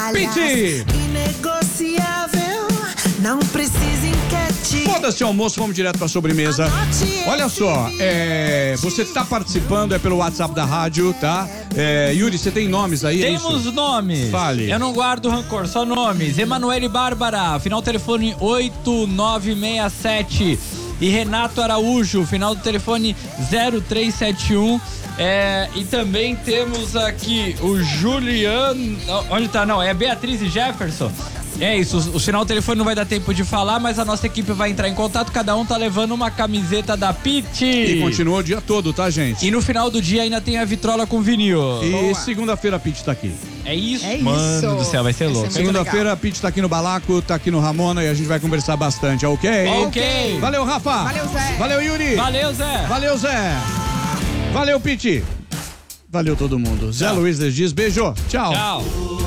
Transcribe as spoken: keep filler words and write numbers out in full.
Piti! Inegociável, não precisa enquete. Foda-se o almoço, vamos direto pra sobremesa. Olha só, é, você tá participando, é pelo WhatsApp da rádio, tá? É, Yuri, você tem nomes aí? Temos é nomes. Fale. Eu não guardo rancor, só nomes. Emanuele Bárbara, final telefone oito nove seis sete. E Renato Araújo, final do telefone zero três sete um. É, e também temos aqui o Juliano. Onde tá? Não, é Beatriz e Jefferson. É isso, o, o final do telefone não vai dar tempo de falar, mas a nossa equipe vai entrar em contato. Cada um tá levando uma camiseta da Piti. E continua o dia todo, tá, gente? E no final do dia ainda tem a vitrola com vinil. E segunda-feira a Piti tá aqui. É isso? É Mano isso. do céu, vai ser louco. Segunda-feira a Piti tá aqui no Balaco, tá aqui no Ramona e a gente vai conversar bastante, ok? Ok. Valeu, Rafa. Valeu, Zé. Valeu, Yuri. Valeu, Zé. Valeu, Zé. Valeu, Piti. Valeu todo mundo. Zé Luiz diz beijo. Tchau. Tchau.